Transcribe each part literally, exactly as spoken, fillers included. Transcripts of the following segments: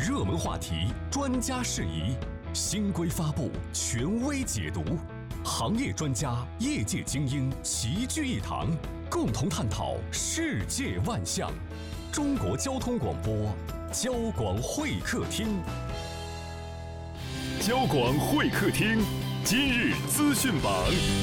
热门话题，专家释疑，新规发布，权威解读，行业专家、业界精英齐聚一堂，共同探讨世界万象。中国交通广播，交广会客厅。 交广会客厅，今日资讯榜。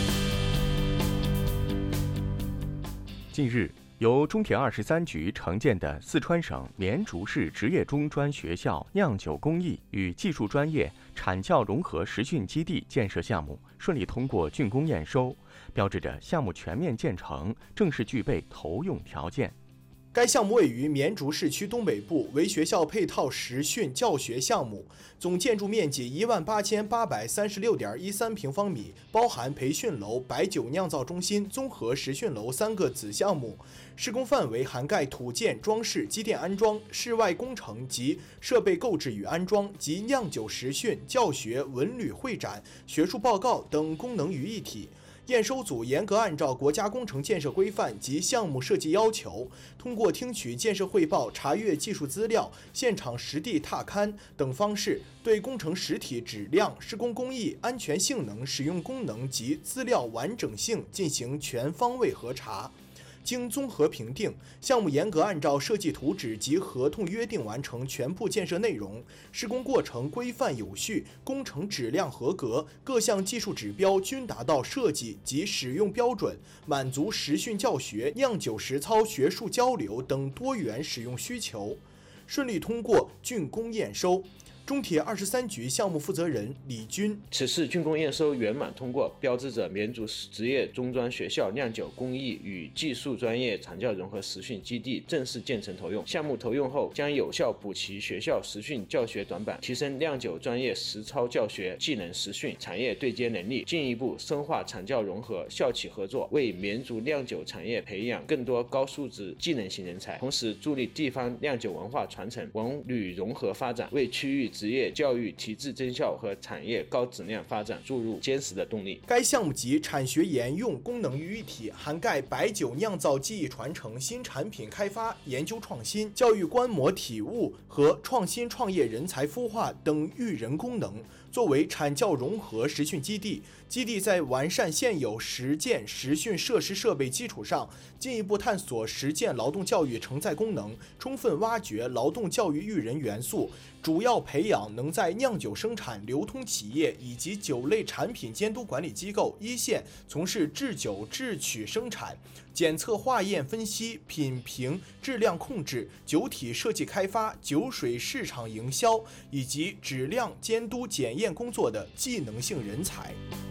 近日，由中铁二十三局承建的四川省绵竹市职业中专学校酿酒工艺与技术专业产教融合实训基地建设项目顺利通过竣工验收，标志着项目全面建成，正式具备投用条件。 该项目位于绵竹市区东北部，为学校配套实训教学项目，总建筑面积一万八千八百三十六点一三平方米，包含培训楼、白酒酿造中心、综合实训楼三个子项目。施工范围涵盖土建、装饰、机电安装、室外工程及设备购置与安装及酿酒实训、教学、文旅会展、学术报告等功能于一体。验收组严格按照国家工程建设规范及项目设计要求，通过听取建设汇报、查阅技术资料、现场实地踏勘等方式，对工程实体质量、施工工艺、安全性能、使用功能及资料完整性进行全方位核查。经综合评定，项目严格按照设计图纸及合同约定完成全部建设内容，施工过程规范有序，工程质量合格，各项技术指标均达到设计及使用标准，满足实训教学、酿酒实操学术交流等多元使用需求，顺利通过竣工验收。中铁二十三局项目负责人李军： 此次竣工验收圆满通过，标志着绵竹职业中专学校酿酒工艺与技术专业产教融合实训基地正式建成投用。项目投用后，将有效补齐学校实训教学短板，提升酿酒专业实操教学、技能实训、产业对接能力，进一步深化产教融合、校企合作，为绵竹酿酒产业培养更多高素质技能型人才，同时助力地方酿酒文化传承、文旅融合发展，为区域职业教育提质增效和产业高质量发展注入坚实的动力。 该项目集产学研用功能于一体，涵盖白酒酿造技艺传承、新产品开发、研究创新、教育观摩体悟和创新创业人才孵化等育人功能。作为产教融合实训基地，基地在完善现有实践实训设施设备基础上，进一步探索实践劳动教育承载功能，充分挖掘劳动教育育人元素，主要培养能在酿酒生产、流通企业以及酒类产品监督管理机构一线从事制酒制曲生产、检测化验分析、品评、质量控制、酒体设计开发、酒水市场营销以及质量监督检验工作的技能性人才。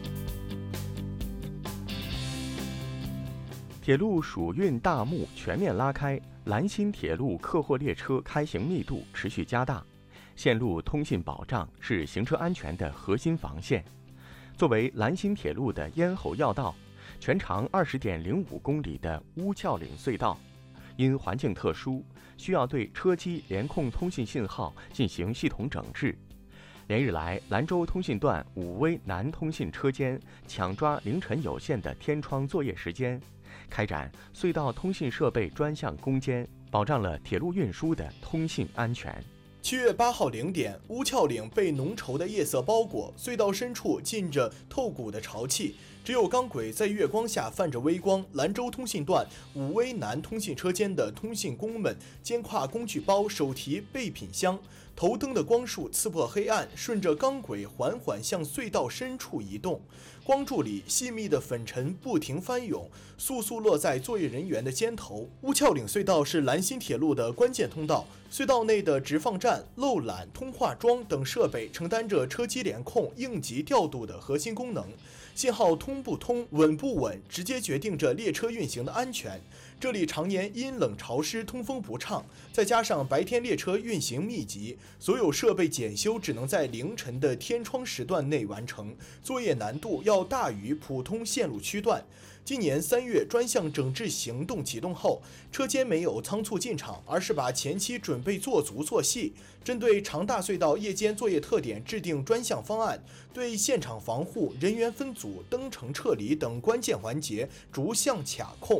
铁路属运大幕全面拉开，兰新铁路客货列车开行密度持续加大。线路通信保障是行车安全的核心防线。作为兰新铁路的咽喉要道，全长二十点零五公里的乌鞘岭隧道，因环境特殊，需要对车机联控通信信号进行系统整治。连日来，兰州通信段武威南通信车间抢抓凌晨有限的天窗作业时间，开展隧道通信设备专项攻坚，保障了铁路运输的通信安全。 七月八号零点，乌鞘岭被浓稠的夜色包裹，隧道深处浸着透骨的潮气，只有钢轨在月光下泛着微光。兰州通信段武威南通信车间的通信工们肩挎工具包，手提备品箱，头灯的光束刺破黑暗，顺着钢轨缓缓向隧道深处移动。光柱里细密的粉尘不停翻涌，簌簌落在作业人员的肩头。乌鞘岭隧道是兰新铁路的关键通道，隧道内的直放站、漏缆、通话桩等设备承担着车机联控、应急调度的核心功能。信号通不通、稳不稳，直接决定着列车运行的安全。这里常年阴冷潮湿、通风不畅，再加上白天列车运行密集，所有设备检修只能在凌晨的天窗时段内完成，作业难度要大于普通线路区段。今年三月专项整治行动启动后，车间没有仓促进场，而是把前期准备做足做细，针对长大隧道夜间作业特点制定专项方案，对现场防护、人员分组、登程撤离等关键环节逐项卡控，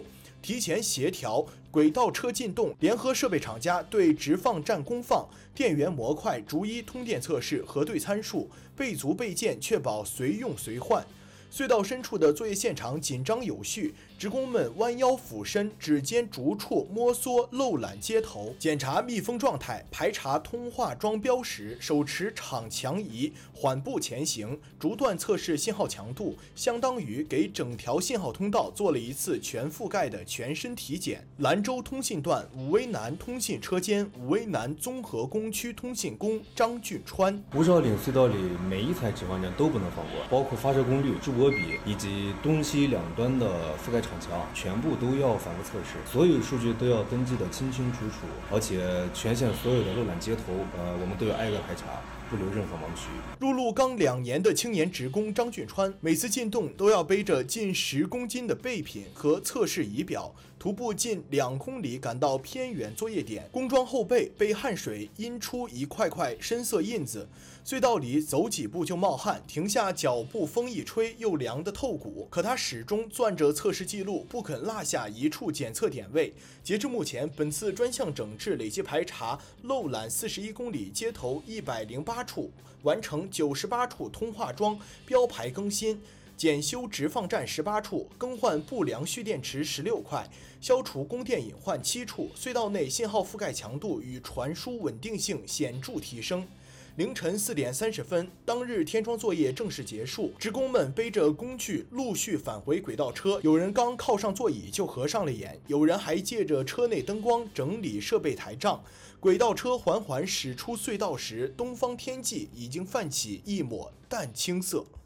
提前协调轨道车进洞，联合设备厂家对直放站工放、电源模块逐一通电测试，核对参数，备足备件，确保随用随换。隧道深处的作业现场紧张有序，职工们弯腰俯身，指尖逐处摸索漏缆接头，检查密封状态，排查通话桩标识，手持场墙仪缓步前行，逐段测试信号强度，相当于给整条信号通道做了一次全覆盖的全身体检。兰州通信段武威南通信车间武威南综合工区通信工张俊川： 五十号岭隧道里每一台直放站都不能放过，包括发射功率、驻波比以及东西两端的覆盖场墙，全部都要反复测试，所有数据都要登记的清清楚楚，而且全线所有的漏缆接头，呃，我们都要挨个排查，不留任何盲区。 入路刚两年的青年职工张俊川，每次进洞都要背着近十公斤的备品和测试仪表，徒步近两公里赶到偏远作业点，工装后背被汗水阴出一块块深色印子，隧道里走几步就冒汗，停下脚步风一吹又凉得透骨。可他始终攥着测试记录，不肯落下一处检测点位。截至目前，本次专项整治累计排查漏缆四十一公里，接头一百零八处，完成九十八处通话桩标牌更新，检修直放站十八处，更换不良蓄电池十六块，消除供电隐患七处，隧道内信号覆盖强度与传输稳定性显著提升。凌晨四点三十分，当日天窗作业正式结束，职工们背着工具陆续返回轨道车，有人刚靠上座椅就合上了眼，有人还借着车内灯光整理设备台账。轨道车缓缓驶出隧道时，东方天际已经泛起一抹淡青色。